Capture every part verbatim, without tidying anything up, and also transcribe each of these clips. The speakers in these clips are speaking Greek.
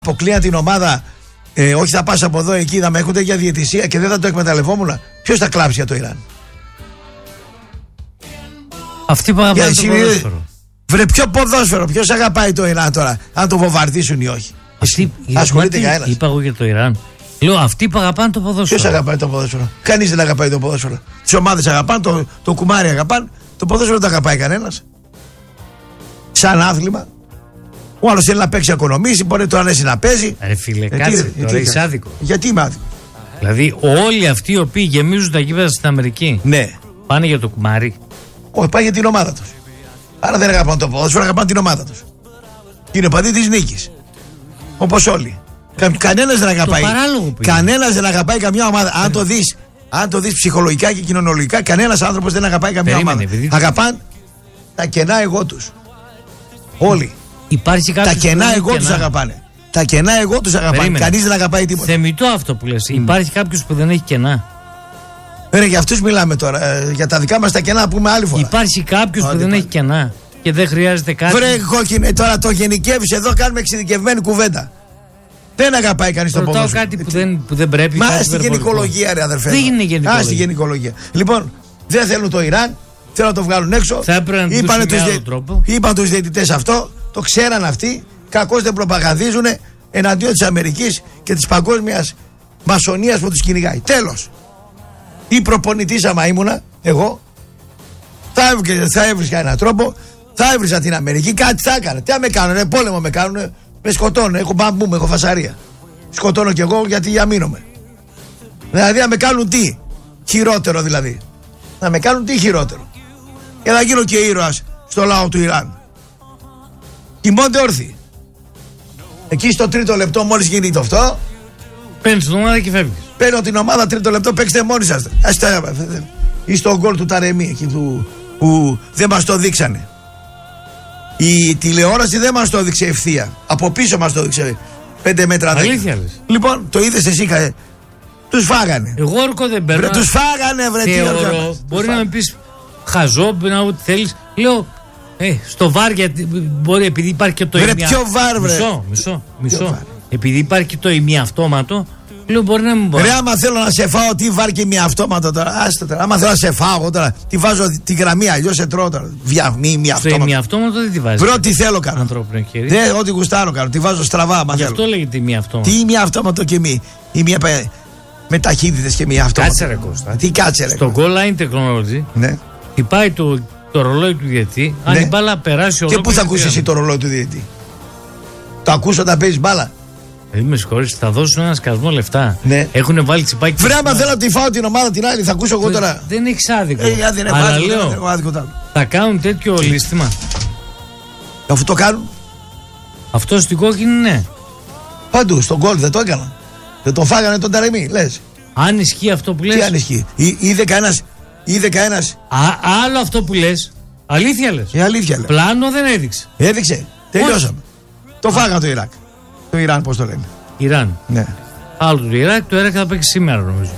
αποκλείαν την ομάδα, ε, όχι θα πας από εδώ εκεί, θα με έχονται για διαιτησία και δεν θα το εκμεταλλευόμουν. Ποιος θα κλάψει για το Ιράν? Αυτοί που αγαπάνε το ποδόσφαιρο. Βρε, ποιο ποδόσφαιρο, ποιος αγαπάει το Ιράν τώρα, αν το βομβαρδίσουν ή όχι? Αυτοί, ασχολείται κανένας. Είπα εγώ για το Ιράν. Λέω αυτοί που αγαπάνε το ποδόσφαιρο. Ποιος αγαπάει το ποδόσφαιρο? Κανείς δεν αγαπάει το ποδόσφαιρο. Τις ομάδες αγαπάνε, το, το κουμάρι αγαπάνε. Το ποδόσφαιρο δεν το αγαπάει κανένας. Σαν άθλημα. Ο άλλος θέλει να παίξει, οικονομήσει, μπορεί το αρέσει να παίζει. Ρε φίλε, κάτσε, τώρα είσαι άδικο. Γιατί είμαι άδικο? Δηλαδή, όλοι αυτοί οι οποίοι γεμίζουν τα γήπεδα στην Αμερική, ναι, πάνε για το κουμάρι. Όχι, πάνε για την ομάδα τους. Άρα δεν αγαπάνε το ποδόσφαιρο, αγαπάνε την ομάδα τους. Είναι παντή της νίκης. Όπως όλοι. Κα, κανένας δεν αγαπάει. Κανένας δεν αγαπάει καμιά ομάδα. Αν το δεις, αν το δεις ψυχολογικά και κοινωνιολογικά, κανένας άνθρωπος δεν αγαπάει καμιά Περίμενε, ομάδα. Επειδή... Αγαπάνε τα κενά εγώ τους. Όλοι. Υπάρχει τα κενά εγώ τους αγαπάνε. Τα κενά εγώ τους αγαπάνε. Κανείς δεν αγαπάει τίποτα. Θεμιτό αυτό που λες. Mm. Υπάρχει κάποιος που δεν έχει κενά. Ρε, για αυτούς μιλάμε τώρα. Ε, για τα δικά μας τα κενά πούμε άλλη φορά. Υπάρχει κάποιος που δεν πάλι. έχει κενά και δεν χρειάζεται κάτι. Βρε, κόκκινε, τώρα το γενικεύεις. Εδώ κάνουμε εξειδικευμένη κουβέντα. Δεν αγαπάει κανείς το ποδόσφαιρο. Ρωτάω κάτι που δεν, που δεν πρέπει. Μα στη γενικολογία, ρε αδερφέ. Δεν είναι γενικολογία. Α, στη γενικολογία. Λοιπόν, δεν θέλουν το Ιράν. Θέλουν να το βγάλουν έξω. Θα έπρεπε να είπαν τους δι... τρόπο. Είπαν τους διαιτητές αυτό. Το ξέραν αυτοί. Κακώς δεν προπαγανδίζουν εναντίον της Αμερικής και της παγκόσμιας μασονίας που τους κυνηγάει. Τέλος. Ή προπονητής άμα ήμουνα, εγώ, θα, έβγε, θα έβρισκα έναν τρόπο, θα έβρισα την Αμερική, κάτι θα έκανα. Τι θα με κάνουνε, πόλεμο με κάνουνε, με σκοτώνουν, έχω μπαμπούμ, έχω φασαρία. Σκοτώνω κι εγώ γιατί αμήνομαι. Δηλαδή να με κάνουν τι, χειρότερο δηλαδή. Να με κάνουν τι χειρότερο. Και θα γίνω και ήρωας στο λαό του Ιράν. Κοιμώνται όρθιοι. Εκεί στο τρίτο λεπτό, μόλις γίνει το αυτό, παίρνεις την ομάδα και φεύγεις. Παίρνω την ομάδα τρίτο λεπτό, παίξτε μόνοι σας. Ή στο γκολ του Ταρεμί εκεί του, που δεν μας το δείξανε. Η τηλεόραση δεν μας το έδειξε ευθεία. Από πίσω μας το έδειξε πέντε μέτρα δέκα. Αλήθεια λες? Λοιπόν, το είδες εσύ, κα... τους φάγανε. Εγώ όρκο δεν παίρνω. Βρε, τους φάγανε, βρε. Θεωρώ, μπορεί να με πεις χαζό, να ό,τι θέλεις. Λέω, ε, στο βάρ, γιατί μπορεί, επειδή υπάρχει και το ημιαυτόματο. Βρε, ποιο βάρ, βρε. Μισό, μισό, μισό. Επειδή υπάρχει και το ημιαυτόματο, λέω μπορεί να μην μπορεί. Ρε, άμα θέλω να σε φάω, τι βάρ και ημιαυτόματο τώρα. Άστε τώρα. Άμα θέλω να σε φάω τώρα, τι βάζω τη γραμμή, αλλιώς σε τρώω τώρα. Βια, μη, ημιαυτόματο. Στο ημιαυτόματο δεν τη βάζει. Βρε, ό,τι θέλω κάνω. Ανθρώπινο χέρι. Ναι, ό,τι γουστάρω κάνω. Τη βάζω στραβά. Γι' αυτό λέγεται ημιαυτόματο. Τι ημιαυτόματο και μη. Η μία με ταχύτητες και ημιαυτόματο. Κάτσε ρε Κώστα. Τι κάτσε ρε. Στο goal line technology. Ναι. Χτυπάει το, το ρολόι του διαιτητή. Ναι. Αν η μπάλα περάσει ολόκληρη. Και πού θα ακούσει εσύ το ρολόι του διαιτητή? Το ακούσω όταν παίζει μπάλα. Δεν με συγχωρείς, θα δώσουν ένα σκασμό λεφτά. Ναι. Έχουν βάλει τσιπάκι. Βρε, άμα θέλω να τη φάω την ομάδα την άλλη, θα ακούσω εγώ τώρα. Δεν έχει άδικο. Ε, δεν έχω Αλλά άδικο, λέω, δεν έχω άδικο, θα κάνουν τέτοιο ε. λίστημα. Αφού το κάνουν. Αυτό στην κόκκινη, ναι. Παντού, στον γκολ δεν το έκαναν. Δεν τον φάγανε τον Ταρεμί, λες. Αν ισχύει αυτό που λες. Τι αν ισχύει? Ή, είδε κανένας. Είδε κανένας. Άλλο αυτό που λες. Αλήθεια λες. Ε, αλήθεια λες. Πλάνο δεν έδειξε. Έδειξε. Τελειώσαμε. Το φάγανε το Ιράκ. Το Ιράν, πώς το λένε. Ιράν. Ναι. Άλλο το Ιράκ, το Ιράκ θα παίξει σήμερα νομίζω.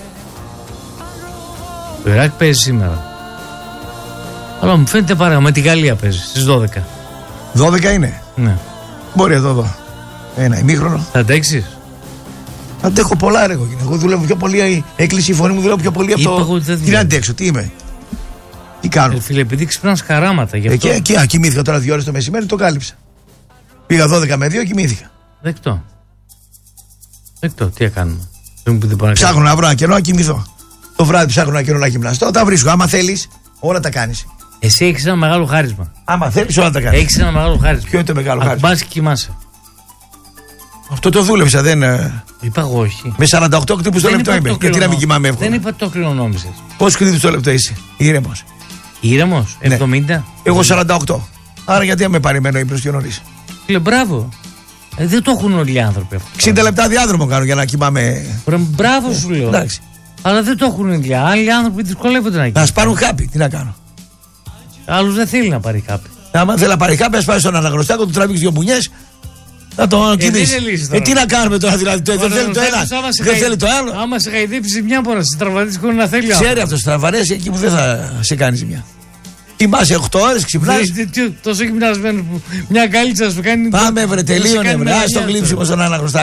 Το Ιράκ παίζει σήμερα. Αλλά μου φαίνεται παρά, με τη Γαλλία παίζει στις δώδεκα. δώδεκα είναι. Ναι. Μπορεί εδώ εδώ. Ένα ημίχρονο. Θα αντέξεις? Αντέχω πολλά ρε εγώ. Εγώ δουλεύω πιο πολύ. Έκλεισε η φωνή μου, δουλεύω πιο πολύ από το. Τι να αντέξω, τι είμαι. Τι κάνω. Ε, φίλε, επειδή ξυπνάς χαράματα γι' αυτό. Εκεί, εκεί κοιμήθηκα τώρα δύο ώρες το μεσημέρι, το κάλυψα. Πήγα δώδεκα με δύο, κοιμήθηκα. Δεκτό. Δεκτό, τι έκανουμε. Ψάχνω να βρω ένα καιρό να κοιμηθώ. Το βράδυ ψάχνω ένα καιρό να γυμναστώ. Τα βρίσκω. Άμα θέλεις, όλα τα κάνεις. Εσύ έχεις ένα μεγάλο χάρισμα. Άμα θέλεις, όλα τα κάνεις. Έχεις ένα μεγάλο χάρισμα. Ποιο είναι το μεγάλο χάρισμα? Ακουμπάς και κοιμάσαι. Αυτό το δούλεψα, δεν. Είπα εγώ όχι. Με σαράντα οκτώ κτύπους το λεπτό είμαι. Γιατί να μην κοιμάμαι εύκολα. Δεν είπα το κληρονόμησες. Πόσους κτύπους το λεπτό είσαι? Ήρεμος. Ήρεμος, ναι. εβδομήντα. Εγώ σαράντα οκτώ. Άρα γιατί να με παρημένο ύπνος πιο νωρίς? Φίλε, μπράβο. Ε, δεν το έχουν όλοι οι άνθρωποι αυτό. εξήντα λεπτά διάδρομο κάνω για να κοιμάμαι. Ρε, μπράβο ε, σου λέω. Εντάξει. Αλλά δεν το έχουν όλοι. Άλλοι άνθρωποι δυσκολεύονται να κοιμάσαι. Να σπάρουν χάπι, τι να κάνω. Άλλους δεν θέλει να πάρει χάπι. Αν θέλει να πάρει χάπι, α πάει στον αναγνωστάκο, του τραβήξει δύο μπουνιές. Να το κοιμήσει. Ε, τι να κάνουμε τώρα, δηλαδή. Δεν θέλει το ένα. Δεν θέλει το άλλο. Άμα σε χαϊδέψει μια φορά, σε τραυματίσει χωρίς να θέλει. Ξέρει αυτό, σε τραυματίσει εκεί που δεν θα σε κάνει ζημιά. Κοιμάσαι οκτώ ώρες, ξυπνάς. Τόσο γυμνασμένο που μια κάλιτσα σου κάνει. Πάμε βρε, τελείωνε βρε. Ας το γλύψιμο στον αναγνωστά.